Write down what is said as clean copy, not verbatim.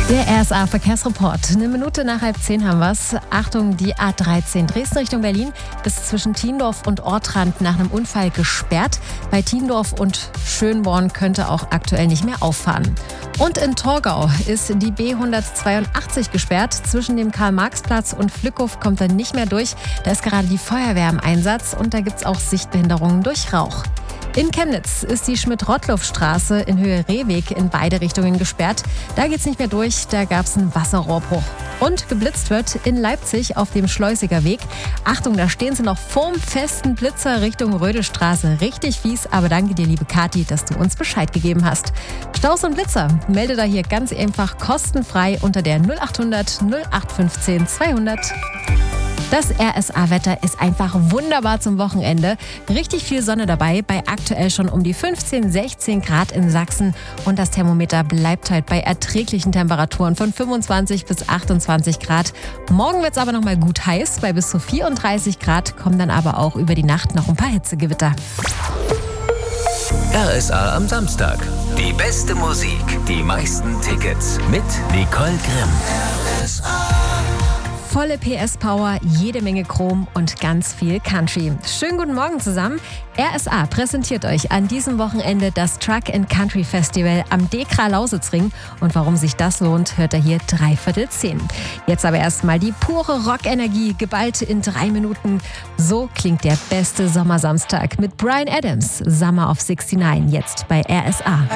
Der RSA-Verkehrsreport. Eine Minute nach 9:30 haben wir es. Achtung, die A13 Dresden Richtung Berlin ist zwischen Thiendorf und Ortrand nach einem Unfall gesperrt. Bei Thiendorf und Schönborn könnte auch aktuell nicht mehr auffahren. Und in Torgau ist die B182 gesperrt. Zwischen dem Karl-Marx-Platz und Flückhof kommt er nicht mehr durch. Da ist gerade die Feuerwehr im Einsatz und da gibt es auch Sichtbehinderungen durch Rauch. In Chemnitz ist die Schmidt-Rottluff-Straße in Höhe Rehweg in beide Richtungen gesperrt. Da geht's nicht mehr durch, da gab's einen Wasserrohrbruch. Und geblitzt wird in Leipzig auf dem Schleusiger Weg. Achtung, da stehen sie noch vorm festen Blitzer Richtung Rödelstraße. Richtig fies, aber danke dir, liebe Kathi, dass du uns Bescheid gegeben hast. Staus und Blitzer melde da hier ganz einfach kostenfrei unter der 0800 0815 200. Das RSA-Wetter ist einfach wunderbar zum Wochenende. Richtig viel Sonne dabei, bei aktuell schon um die 15, 16 Grad in Sachsen. Und das Thermometer bleibt halt bei erträglichen Temperaturen von 25 bis 28 Grad. Morgen wird es aber noch mal gut heiß, bei bis zu 34 Grad, kommen dann aber auch über die Nacht noch ein paar Hitzegewitter. RSA am Samstag. Die beste Musik, die meisten Tickets mit Nicole Grimm. RSA. Volle PS-Power, jede Menge Chrom und ganz viel Country. Schönen guten Morgen zusammen. RSA präsentiert euch an diesem Wochenende das Truck & Country Festival am Dekra-Lausitzring. Und warum sich das lohnt, hört ihr hier 9:45. Jetzt aber erstmal die pure Rockenergie, geballt in 3 Minuten. So klingt der beste Sommersamstag mit Bryan Adams. Summer of 69, jetzt bei RSA.